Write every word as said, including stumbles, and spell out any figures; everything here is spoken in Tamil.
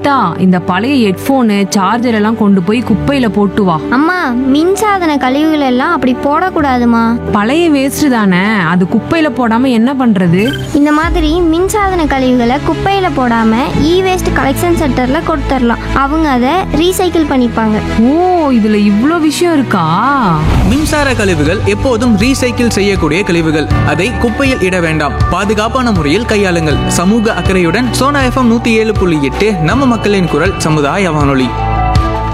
கீதா, இந்த பழைய ஹெட்போனு சார்ஜர் எல்லாம் கொண்டு போய் குப்பையில போட்டு வா. அம்மா, மின்சாதன கழிவுகள் எல்லாம் அப்படி போடக்கூடாதுமா. பழைய வேஸ்ட் தானே, அது குப்பையில போடாம என்ன பண்றது? இந்த மாதிரி மின்சாதன கழிவுகளை குப்பையில போடாம இ வேஸ்ட் கலெக்ஷன் சென்டர்ல கொடுத்துடலாம். அவங்க அதை ரீசைக்கிள் பண்ணிப்பாங்க. ஓ, இதுல இவ்ளோ விஷயம் இருக்கா? மின்சார கழிவுகள் எப்போதும் ரீசைக்கிள் செய்யக்கூடிய கழிவுகள். அதை குப்பையில் இட வேண்டாம். பாதுகாப்பான முறையில் கையாளுங்கள். சமூக அக்கறையுடன் சோனா எஃப்எம் நூத்தி ஏழு புள்ளி எட்டு நம்ம மக்களின் குரல் சமுதாய வானொலி.